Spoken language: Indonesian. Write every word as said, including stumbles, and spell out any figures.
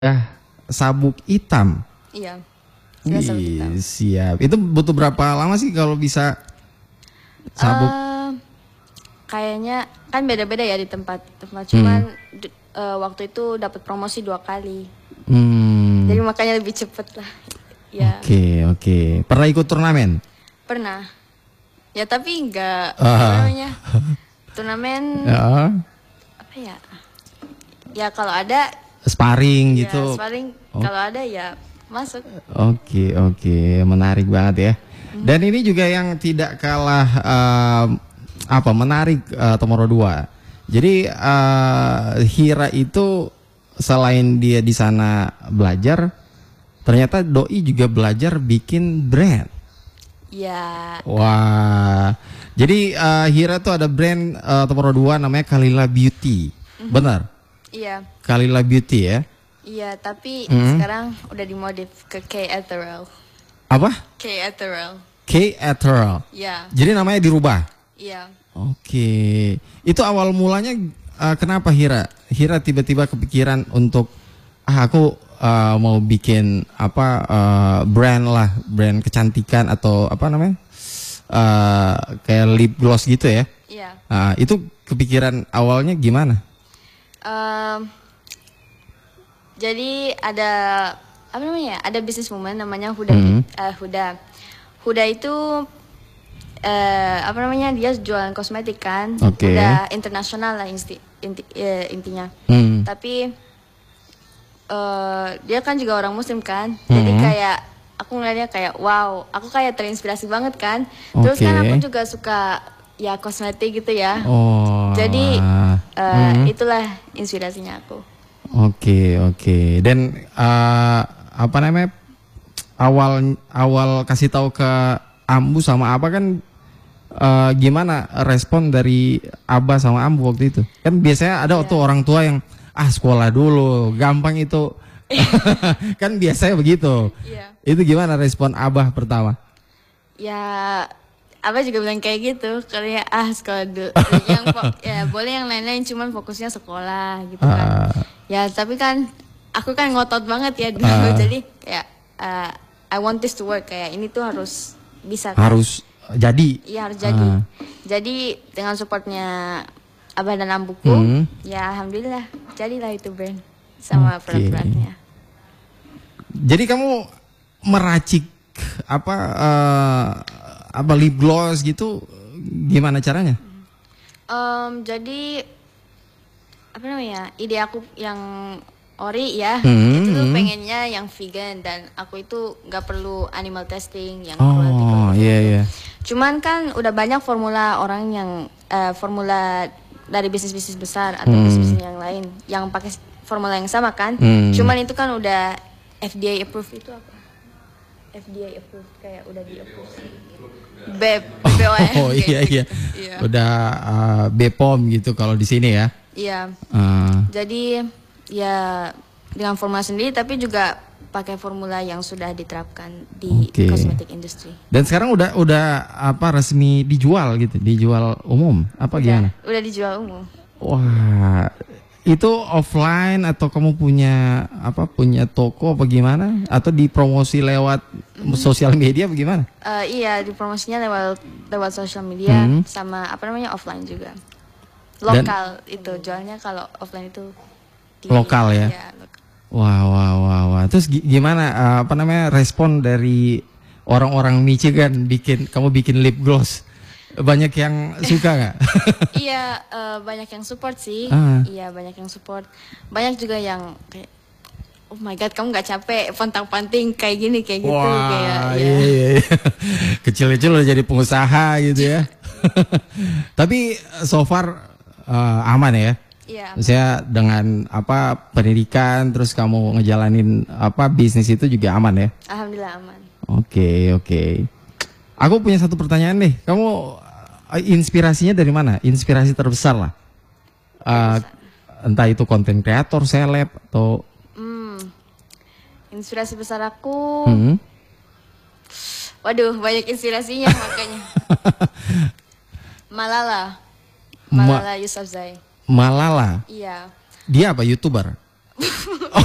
Ah, sabuk hitam. Iya. Sudah sabuk hitam. Wih, siap. Itu butuh berapa lama sih kalau bisa sabuk? Uh, kayaknya kan beda-beda ya di tempat tempat. Cuman Hmm. d- uh, waktu itu dapat promosi dua kali. Hmm. Jadi makanya lebih cepet lah. Ya. Oke, oke. Pernah ikut turnamen? Pernah. Ya tapi enggak Ah. apa namanya? Turnamen Ya. apa ya? Ya kalau ada Sparring ya gitu. sparring, Oh. kalau ada ya masuk. Oke, oke, menarik banget ya. Dan ini juga yang tidak kalah um, apa menarik uh, Tomoro dua. Jadi uh, Hira itu selain dia di sana belajar, ternyata Doi juga belajar bikin brand. Ya. Wah, jadi uh, Hira tuh ada brand uh, Tomoro dua namanya Kalila Beauty, benar? Iya. Kalila Beauty ya? Iya, tapi Hmm. sekarang udah dimodif ke K Ethereal. Apa? K Ethereal. K Ethereal. Iya. Jadi namanya dirubah. Iya. Oke, itu awal mulanya uh, kenapa Hira? Hira tiba-tiba kepikiran untuk ah aku uh, mau bikin apa uh, brand lah, brand kecantikan atau apa namanya? Uh, kayak lip gloss gitu ya? Iya. Uh, itu kepikiran awalnya gimana? Em, jadi ada apa namanya? Ada businesswoman namanya Huda. Hmm. eh, Huda. Huda itu eh, apa namanya? Dia jualan kosmetik kan. Oke. Udah internasional lah inti, inti, eh, intinya. Hmm. Tapi eh, dia kan juga orang Muslim kan. Jadi Hmm. kayak aku ngeliatnya kayak wow, aku kayak terinspirasi banget kan. Terus kan Oke. aku juga suka ya kosmetik gitu ya. Oh. Jadi wah. eh, Hmm. itulah inspirasinya aku. Oke, oke. Dan uh, apa namanya? Awal awal kasih tahu ke Ambu sama Abah kan uh, gimana respon dari Abah sama Ambu waktu itu? Kan biasanya ada Iya. tuh orang tua yang ah sekolah dulu, gampang itu. Kan biasanya begitu. Iya. Itu gimana respon Abah pertama? Ya Abah juga bilang kayak gitu. Karena ah sekolah dulu. yang fo- ya boleh yang lain-lain cuman fokusnya sekolah gitu kan. Ah. Ya tapi kan aku kan ngotot banget ya dulu. Ah. Jadi kayak uh, I want this to work, kayak ini tuh harus bisa kan? Harus jadi. Iya harus jadi. Ah. Jadi dengan supportnya Abah dan Ambuku, Hmm. ya alhamdulillah jadilah itu brand sama Oke. produk-produknya. Jadi kamu meracik apa eh, apa lip gloss gitu gimana caranya? Em, jadi apa namanya? Ide aku yang ori ya, Hmm, itu tuh hmm. pengennya yang vegan dan aku itu nggak perlu animal testing yang Oh cruelty-cruelty iya gitu. iya. Cuman kan udah banyak formula orang yang eh, formula dari bisnis-bisnis besar atau Hmm. bisnis yang lain yang pakai formula yang sama kan. Hmm. Cuman itu kan udah F D A approved, itu apa? F D A approved, kayak udah di approve. B B O M. Oh iya kayak iya. gitu. Iya. Udah uh, B P O M gitu kalau di sini ya. Iya. Uh, Jadi ya dengan formula sendiri tapi juga pakai formula yang sudah diterapkan di Oke. kosmetik industri. dan sekarang udah udah apa resmi dijual gitu, dijual umum apa gimana? Udah dijual umum. Wah, itu offline atau kamu punya apa punya toko apa gimana? Atau dipromosi lewat sosial media bagaimana? Eh, iya, dipromosinya lewat lewat sosial media Hmm. sama apa namanya offline juga. Lokal itu jualnya, kalau offline itu di- Lokal ya? Iya, lokal. Wah, wah, wah, wah. Terus gi- gimana uh, apa namanya respon dari orang-orang Michigan bikin kamu bikin lip gloss? Banyak yang suka nggak? Iya, eh, banyak yang support sih. Ah. Iya, banyak yang support. Banyak juga yang kayak, oh my god, kamu nggak capek pontang-panting kayak gini kayak gitu, kayak Wah, ya. iya, iya, iya. Kecil-kecil udah jadi pengusaha gitu ya. Tapi so far uh, aman ya. Iya. Maksudnya dengan apa pendidikan terus kamu ngejalanin apa bisnis itu juga aman ya. Alhamdulillah aman. Oke, oke. Aku punya satu pertanyaan deh. Kamu uh, inspirasinya dari mana? Inspirasi terbesar lah. Uh, entah itu konten kreator, seleb atau Hmm. Inspirasi besar aku, hmm? waduh banyak inspirasinya makanya. Malala, Ma- Malala Yousafzai. Malala. Iya. Dia apa? YouTuber?